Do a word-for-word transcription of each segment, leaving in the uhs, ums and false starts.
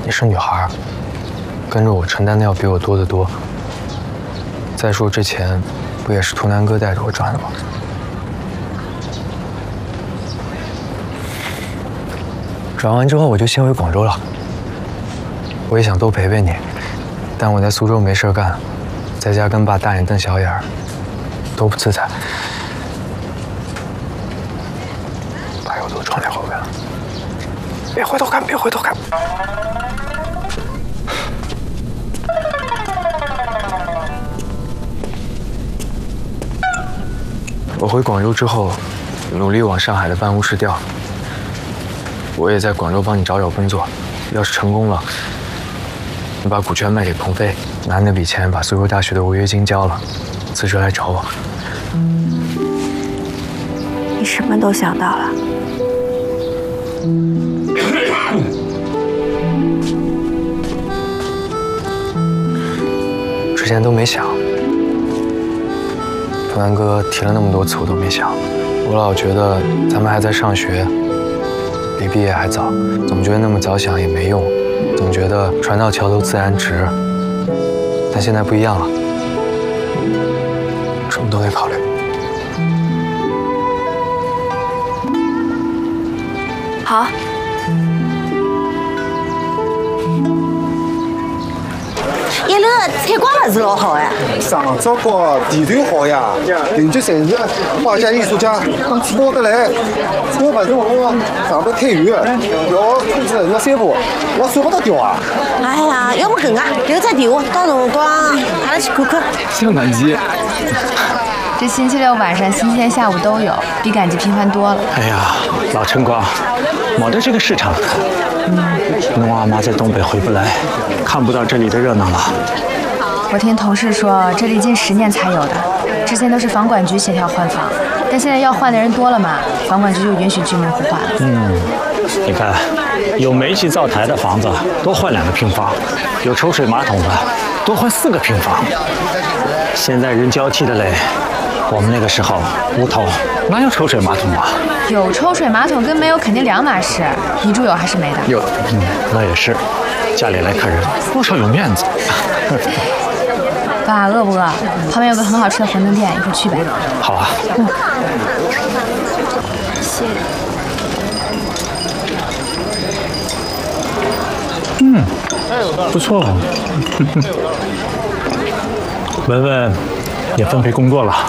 你是女孩，跟着我承担的要比我多得多。再说这钱，不也是图南哥带着我赚的吗？转完之后我就先回广州了。我也想多陪陪你，但我在苏州没事干，在家跟爸大眼瞪小眼儿，都不自在。爸又躲窗帘后面了，别回头看，别回头看。我回广州之后，努力往上海的办公室调。我也在广州帮你找找工作，要是成功了，你把股权卖给鹏飞，拿那笔钱把苏州大学的违约金交了，辞职来找我。 你什么都想到了。 之前都没想。图南哥提了那么多次，我都没想。我老觉得咱们还在上学，离毕业还早，总觉得那么早想也没用，总觉得船到桥头自然直。但现在不一样了，什么都得考虑。 好。一楼采光还是老好哎。 上早高地段好呀，邻居侪是画家、艺术家，吃饱得来。我反正我上得太远，要控制要三步，我舍不得掉啊。 哎呀，要么搿个留只电话，到辰光阿拉去看看。 像赶集。 这星期六晚上、星期天下午都有，比赶集频繁多了。 哎呀，老陈光，没得这个市场。嗯，侬阿妈在东北回不来，看不到这里的热闹了。 我听同事说，这里近十年才有的，之前都是房管局协调换房，但现在要换的人多了嘛，房管局就允许居民互换了。 嗯，你看，有煤气灶台的房子多换两个平方，有抽水马桶的多换四个平方。现在人交替的嘞。我们那个时候屋头哪有抽水马桶啊？ 有抽水马桶跟没有肯定两码事。你住有还是没的？ 有，嗯，那也是。家里来客人，多少有面子。 爸，饿不饿？旁边有个很好吃的馄饨店，一会儿去呗。 好啊。 嗯。 谢谢。 嗯，不错。文文也分配工作了。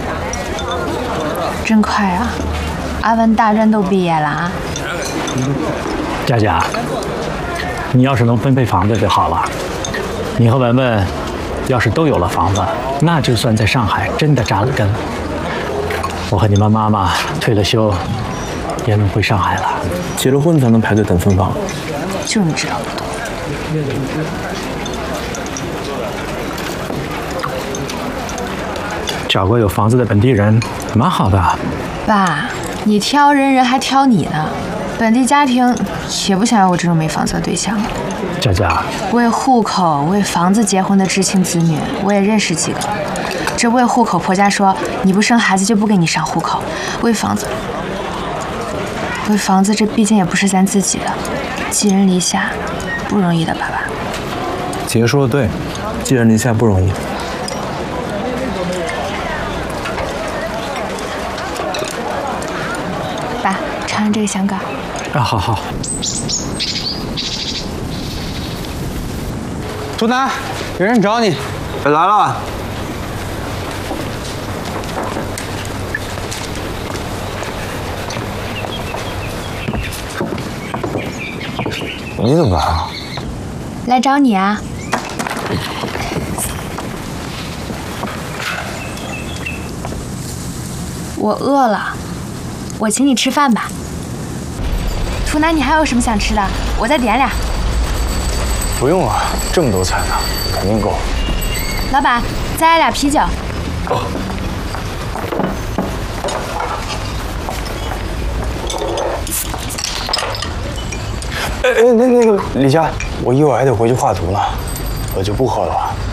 真快啊！阿文大专都毕业了啊！ 佳佳，你要是能分配房子就好了。你和文文要是都有了房子，那就算在上海真的扎了根。我和你们妈妈退了休，也能回上海了。 结了婚才能排队等分房。 就你知道不多。 找个有房子的本地人，蛮好的。 爸，你挑人，人还挑你呢。本地家庭也不想要我这种没房子的对象。 佳佳， 为户口、为房子结婚的知青子女，我也认识几个。这为户口，婆家说你不生孩子就不给你上户口；为房子，为房子，这毕竟也不是咱自己的，寄人篱下，不容易的，爸爸。 姐说的对，寄人篱下不容易。 爸，尝尝这个香膏。 啊，好好。 竹南，有人找你。 来了。 你怎么来了？ 来找你啊。我饿了，我请你吃饭吧。图南，你还有什么想吃的？我再点俩。 不用了，这么多菜呢，肯定够。 老板，再来俩啤酒。 哎哎，那那个李佳，我一会儿还得回去画图呢，我就不喝了。